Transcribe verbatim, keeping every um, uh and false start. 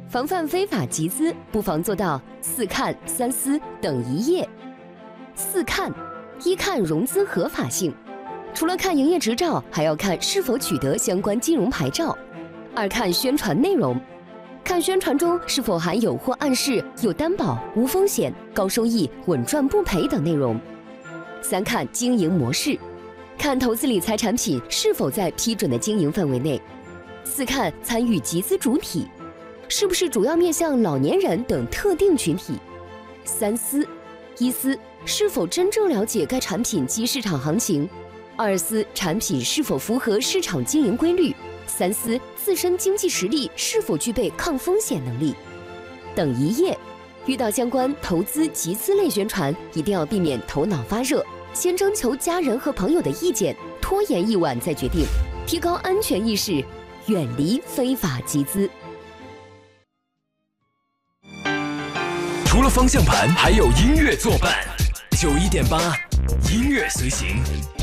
防范非法集资，不妨做到四看三思等一业。四看：一看融资合法性，除了看营业执照，还要看是否取得相关金融牌照。二看宣传内容，看宣传中是否含有或暗示有担保、无风险、高收益、稳赚不赔等内容。三看经营模式，看投资理财产品是否在批准的经营范围内。四看参与集资主体，是不是主要面向老年人等特定群体。三思：一思，是否真正了解该产品及市场行情；二思，产品是否符合市场经营规律；三思，自身经济实力是否具备抗风险能力。等一业：遇到相关投资集资类宣传，一定要避免头脑发热，先征求家人和朋友的意见，拖延一晚再决定，提高安全意识，远离非法集资。 除了方向盘，还有音乐作伴。九一点八，音乐随行。